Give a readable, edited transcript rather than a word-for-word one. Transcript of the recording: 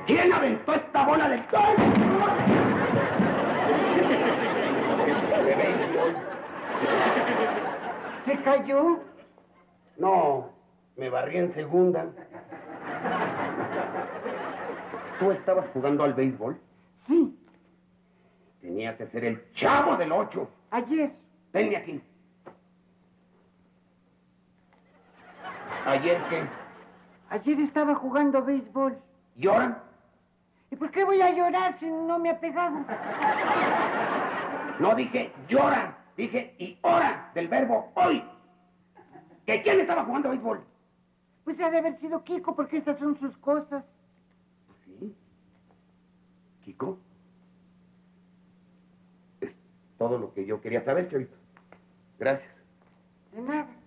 ¿Quién aventó esta bola de... ¿Se cayó? No, me barrí en segunda. ¿Tú estabas jugando al béisbol? Sí. Tenía que ser el Chavo del 8. Ayer. Venme aquí. ¿Ayer qué? Ayer estaba jugando béisbol. ¿Llora? ¿Y por qué voy a llorar si no me ha pegado? No dije llora, dije y hora del verbo hoy. ¿Que quién estaba jugando béisbol? Pues ha de haber sido Kiko, porque estas son sus cosas. ¿Sí? ¿Kiko? Es todo lo que yo quería saber, Chavito. Gracias. De nada.